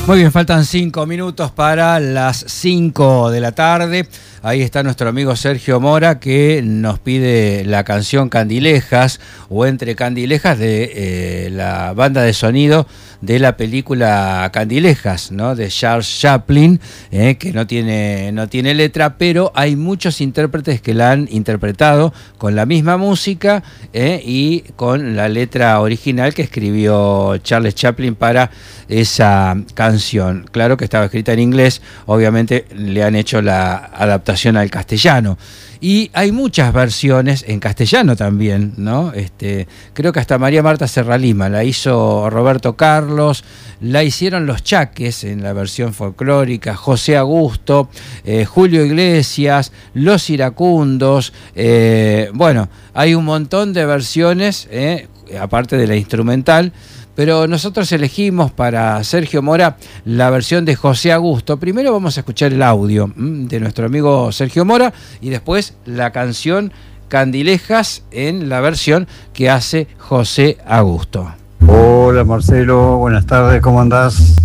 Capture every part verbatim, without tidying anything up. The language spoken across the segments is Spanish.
Muy bien, faltan cinco minutos para las cinco de la tarde. Ahí está nuestro amigo Sergio Mora, que nos pide la canción Candilejas o Entre Candilejas de eh, la banda de sonido de la película Candilejas, ¿no? De Charles Chaplin, eh, que no tiene, no tiene letra, pero hay muchos intérpretes que la han interpretado con la misma música eh, y con la letra original que escribió Charles Chaplin para esa canción. Claro que estaba escrita en inglés, obviamente le han hecho la adaptación al castellano. Y hay muchas versiones en castellano también, ¿no? Este, creo que hasta María Marta Serralima la hizo Roberto Carlos, la hicieron los Chaques en la versión folclórica, José Augusto, eh, Julio Iglesias, Los Iracundos, eh, bueno, hay un montón de versiones, eh, aparte de la instrumental. Pero nosotros elegimos para Sergio Mora la versión de José Augusto. Primero vamos a escuchar el audio de nuestro amigo Sergio Mora y después la canción Candilejas en la versión que hace José Augusto. Hola Marcelo, buenas tardes, ¿cómo andás?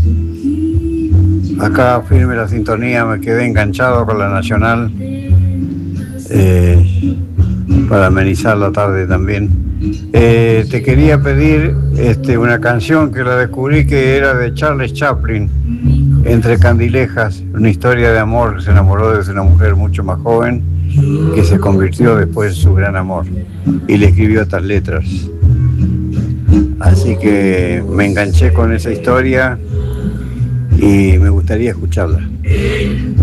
Acá firme la sintonía, me quedé enganchado con la Nacional eh, para amenizar la tarde también. Eh, te quería pedir este, una canción que la descubrí que era de Charles Chaplin, Entre Candilejas, una historia de amor. Se enamoró de una mujer mucho más joven que se convirtió después en su gran amor y le escribió estas letras. Así que me enganché con esa historia y me gustaría escucharla.